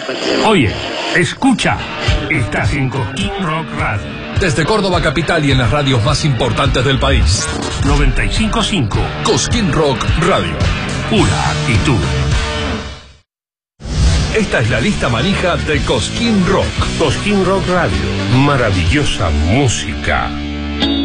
Oye, escucha, estás en Cosquín Rock Radio. Desde Córdoba capital y en las radios más importantes del país. 95.5 Cosquín Rock Radio. Pura actitud. Esta es la lista manija de Cosquín Rock. Cosquín Rock Radio. Maravillosa música.